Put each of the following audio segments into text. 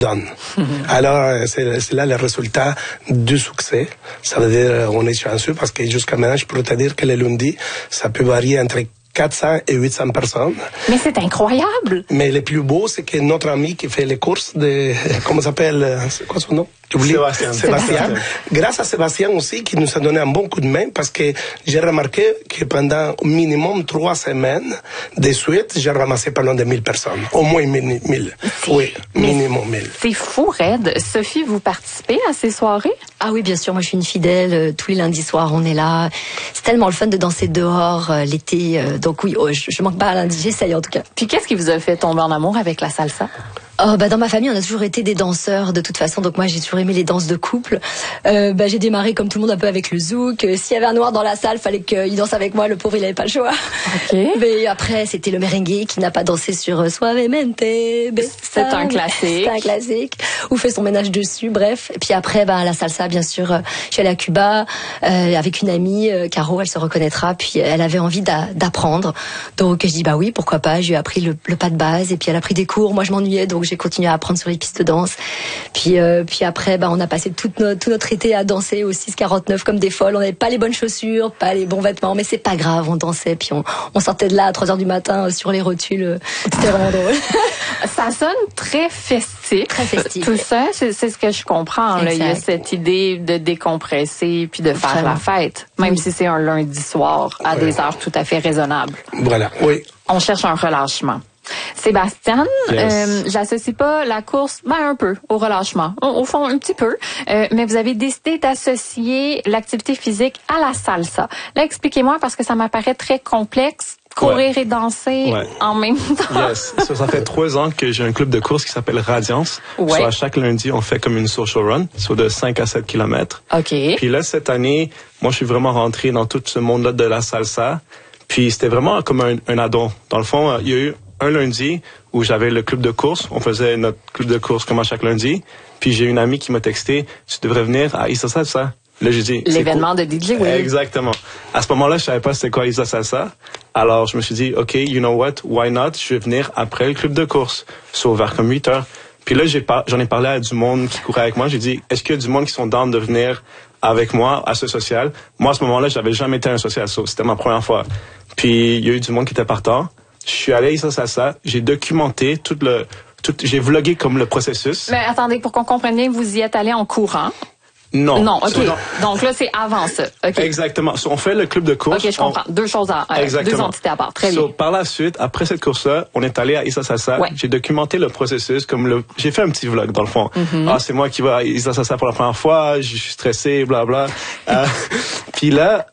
donne. Alors, c'est là le résultat du succès. Ça veut dire on est chanceux parce que jusqu'à maintenant, je peux te dire que le lundi, ça peut varier entre 400 et 800 personnes. Mais c'est incroyable! Mais le plus beau, c'est que notre ami qui fait les courses de... Comment ça s'appelle? C'est quoi son nom? Sébastien. Grâce à Sébastien aussi, qui nous a donné un bon coup de main, parce que j'ai remarqué que pendant au minimum 3 semaines de suite, j'ai ramassé pas loin de 1000 personnes. Au moins 1000. Oui, minimum 1000. C'est fou, raide. Sophie, vous participez à ces soirées? Ah oui, bien sûr. Moi, je suis une fidèle. Tous les lundis soirs, on est là. C'est tellement le fun de danser dehors l'été. Donc oui, je manque pas à lundi. J'essaye en tout cas. Puis qu'est-ce qui vous a fait tomber en amour avec la salsa? Dans ma famille, on a toujours été des danseurs de toute façon. Donc moi, j'ai toujours aimé les danses de couple. J'ai démarré comme tout le monde un peu avec le zouk. S'il y avait un noir dans la salle, fallait qu'il danse avec moi. Le pauvre, il avait pas le choix. Okay. Mais après, c'était le merengue qui n'a pas dansé sur Suavemente. C'est un classique. C'est un classique. Ou fait son ménage dessus, bref. Et puis après, la salsa, bien sûr. Je suis allée à Cuba avec une amie, Caro, elle se reconnaîtra. Puis elle avait envie d'apprendre. Donc je dis oui, pourquoi pas. Je lui ai appris le pas de base. Et puis elle a pris des cours. Moi, je m'ennuyais, donc j'ai continué à apprendre sur les pistes de danse. Puis après, on a passé tout notre été à danser au 649 comme des folles. On n'avait pas les bonnes chaussures, pas les bons vêtements, mais c'est pas grave, on dansait. Puis on sortait de là à 3h du matin sur les rotules. C'était vraiment drôle. Ça sonne très festif. Très festif. Tout ça, c'est ce que je comprends. Là. Il y a cette idée de décompresser puis de faire la fête, même si c'est un lundi soir à des heures tout à fait raisonnables. Voilà, oui. On cherche un relâchement. Sébastien, yes. J'associe pas la course, un peu au relâchement, au fond un petit peu, mais vous avez décidé d'associer l'activité physique à la salsa. Là, expliquez-moi parce que ça m'apparaît très complexe. Courir et danser en même temps. Yes. Ça fait 3 ans que j'ai un club de course qui s'appelle Radiance. Ouais. À chaque lundi, on fait comme une social run, de 5 à 7 kilomètres. OK. Puis là, cette année, moi, je suis vraiment rentré dans tout ce monde-là de la salsa. Puis c'était vraiment comme un addon. Dans le fond, il y a eu un lundi où j'avais le club de course. On faisait notre club de course comme à chaque lundi. Puis j'ai une amie qui m'a texté, tu devrais venir à Isa Salsa. Là, j'ai dit, l'événement de DJ Will. Exactement. À ce moment-là, je savais pas c'était quoi Isa Salsa. Alors, je me suis dit, OK, you know what, why not? Je vais venir après le club de course. Vers comme 8 heures. Puis là, j'en ai parlé à du monde qui courait avec moi. J'ai dit, est-ce qu'il y a du monde qui sont down de venir avec moi à ce social? Moi, à ce moment-là, j'avais jamais été à un social. C'était ma première fois. Puis, il y a eu du monde qui était partant. Je suis allé à Isa Salsa. J'ai documenté j'ai vlogué comme le processus. Mais attendez, pour qu'on comprenne bien, vous y êtes allé en courant. Non. Non, OK. Donc là, c'est avant ça. Okay. Exactement. On fait le club de course. OK, je comprends. Deux choses deux entités à part. Très bien. Par la suite, après cette course-là, on est allé à Isa Salsa. Ouais. J'ai documenté le processus j'ai fait un petit vlog, dans le fond. Mm-hmm. C'est moi qui vais à Isa Salsa pour la première fois, je suis stressé, blabla. Puis là,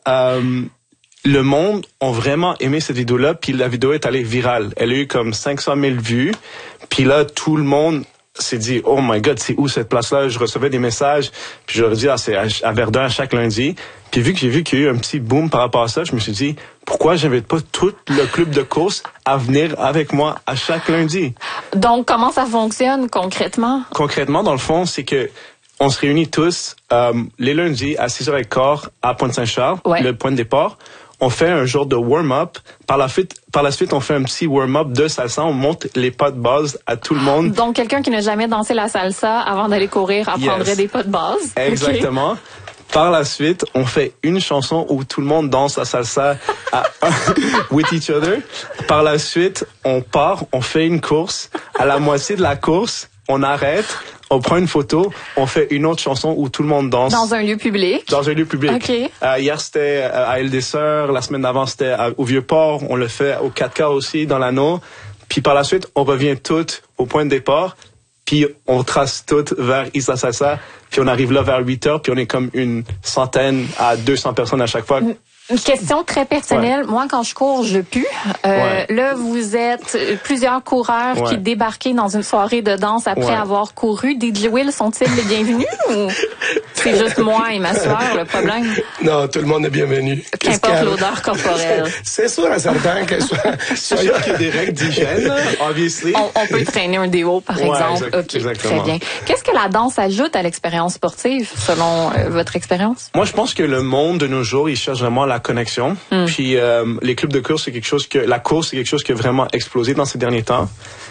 le monde a vraiment aimé cette vidéo-là, puis la vidéo est allée virale. Elle a eu comme 500 000 vues. Puis là, tout le monde s'est dit, oh my God, c'est où cette place-là? Je recevais des messages, puis je leur ai dit, c'est à Verdun à chaque lundi. Puis j'ai vu qu'il y a eu un petit boom par rapport à ça, je me suis dit, pourquoi j'invite pas tout le club de course à venir avec moi à chaque lundi? Donc, comment ça fonctionne concrètement? Concrètement, dans le fond, c'est que on se réunit tous les lundis à 6h15 à Pointe-Saint-Charles, le point de départ. On fait un genre de warm-up. Par la suite, on fait un petit warm-up de salsa. On monte les pas de base à tout le monde. Donc, quelqu'un qui n'a jamais dansé la salsa avant d'aller courir apprendrait des pas de base. Exactement. Okay. Par la suite, on fait une chanson où tout le monde danse la salsa with each other. Par la suite, on part, on fait une course. À la moitié de la course, on arrête. On prend une photo, on fait une autre chanson où tout le monde danse. Dans un lieu public? Dans un lieu public. Okay. Hier, c'était à Île-des-Sœurs. La semaine d'avant, c'était au Vieux-Port. On le fait au 4K aussi, dans l'anneau. Puis par la suite, on revient toutes au point de départ. Puis on trace toutes vers Isa Salsa. Puis on arrive là vers 8 heures. Puis on est comme 100 à 200 personnes à chaque fois. Une question très personnelle. Moi, quand je cours, je pue. Là, vous êtes plusieurs coureurs qui débarquent dans une soirée de danse après avoir couru. DJ Will, sont-ils les bienvenus ou c'est juste moi et ma sueur le problème? Non, tout le monde est bienvenu. Qu'importe l'odeur corporelle. C'est sûr et certain que c'est sûr qu'il y a des règles d'hygiène, obviously. On peut traîner un déo, par exemple. Exactement. Très bien. Qu'est-ce que la danse ajoute à l'expérience sportive, selon votre expérience? Moi, je pense que le monde de nos jours, il cherche vraiment la connexion. Puis les clubs de course, la course, c'est quelque chose qui a vraiment explosé dans ces derniers temps.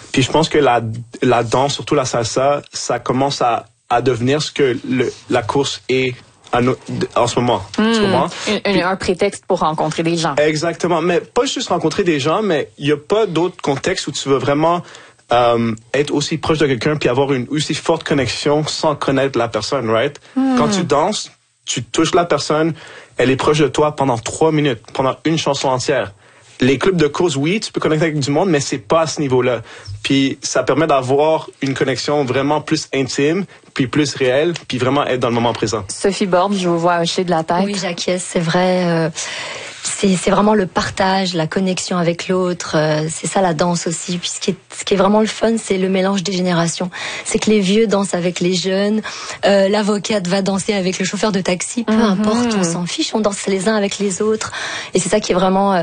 Puis je pense que la danse, surtout la salsa, ça commence à devenir ce que la course est en ce moment. Un prétexte pour rencontrer des gens. Exactement. Mais pas juste rencontrer des gens, mais il n'y a pas d'autre contexte où tu veux vraiment être aussi proche de quelqu'un puis avoir une aussi forte connexion sans connaître la personne, right? Quand tu danses, tu touches la personne, elle est proche de toi pendant 3 minutes, pendant une chanson entière. Les clubs de course, oui, tu peux connecter avec du monde, mais c'est pas à ce niveau-là. Puis ça permet d'avoir une connexion vraiment plus intime, puis plus réelle, puis vraiment être dans le moment présent. Sophie Borde, je vous vois hocher de la tête. Oui, j'acquiesce, c'est vrai. C'est vraiment le partage, la connexion avec l'autre. C'est ça la danse aussi. Puis ce qui est vraiment le fun, c'est le mélange des générations. C'est que les vieux dansent avec les jeunes, l'avocate va danser avec le chauffeur de taxi, peu importe, on s'en fiche, on danse les uns avec les autres. Et c'est ça qui est vraiment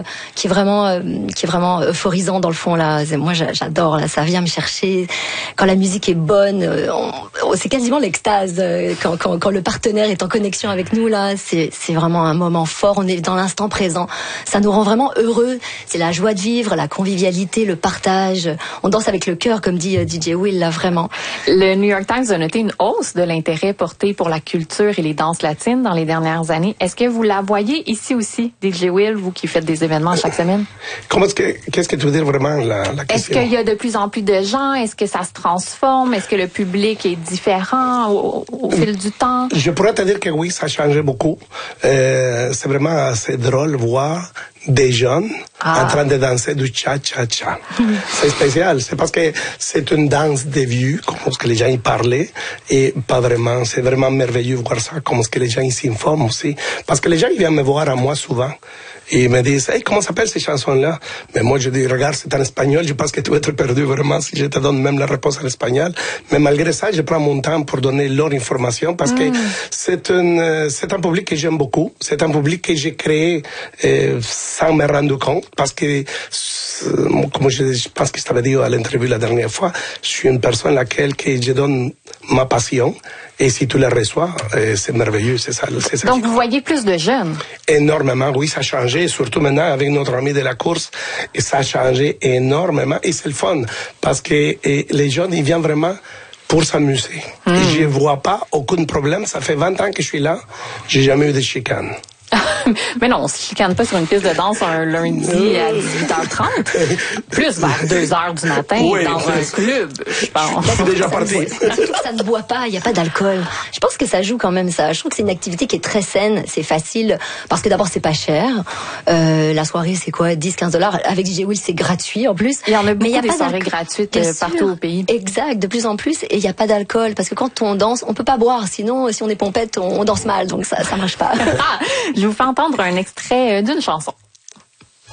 euphorisant dans le fond là. Moi j'adore là, ça vient me chercher. Quand la musique est bonne, c'est quasiment l'extase. Quand le partenaire est en connexion avec nous là, c'est vraiment un moment fort. On est dans l'instant présent. Ça nous rend vraiment heureux. C'est la joie de vivre, la convivialité, le partage. On danse avec le cœur, comme dit DJ Will, là, vraiment. Le New York Times a noté une hausse de l'intérêt porté pour la culture et les danses latines dans les dernières années. Est-ce que vous la voyez ici aussi, DJ Will, vous qui faites des événements chaque semaine? Qu'est-ce que tu veux dire vraiment, la question? Est-ce qu'il y a de plus en plus de gens? Est-ce que ça se transforme? Est-ce que le public est différent au fil du temps? Je pourrais te dire que oui, ça a changé beaucoup. C'est vraiment assez drôle voir des jeunes en train de danser du cha-cha-cha. C'est spécial, c'est parce que c'est une danse des vieux, comme ce que les gens y parlaient, et pas vraiment, c'est vraiment merveilleux voir ça, comme ce que les gens y s'informent aussi. Parce que les gens, ils viennent me voir à moi souvent, et ils me disent, hey, comment s'appellent ces chansons-là? Mais moi, je dis, regarde, c'est en espagnol, je pense que tu vas être perdu vraiment si je te donne même la réponse en espagnol. Mais malgré ça, je prends mon temps pour donner leur information parce que c'est un public que j'aime beaucoup. C'est un public que j'ai créé, sans me rendre compte parce que, comme je pense que je t'avais dit à l'interview la dernière fois, je suis une personne à laquelle que je donne ma passion. Et si tu la reçois, c'est merveilleux, c'est ça. Donc, vous voyez plus de jeunes? Énormément, oui, ça a changé, surtout maintenant avec notre ami de la course, et ça a changé énormément, et c'est le fun, parce que les jeunes, ils viennent vraiment pour s'amuser. Et je vois pas aucun problème, ça fait 20 ans que je suis là, j'ai jamais eu de chicane. Mais non, on se chicane pas sur une piste de danse un lundi à 18h30. Plus vers 2h du matin dans un club, je pense. Je suis déjà parti. Surtout que ça ne boit pas, il n'y a pas d'alcool. Je pense que ça joue quand même ça. Je trouve que c'est une activité qui est très saine, c'est facile, parce que d'abord c'est pas cher. La soirée c'est quoi, 10-15 $. Avec DJ Will c'est gratuit en plus. Il y en a beaucoup des soirées gratuites partout au pays. Exact, de plus en plus, et il n'y a pas d'alcool, parce que quand on danse, on peut pas boire, sinon si on est pompette, on danse mal, donc ça marche pas. Je vous fais entendre un extrait d'une chanson.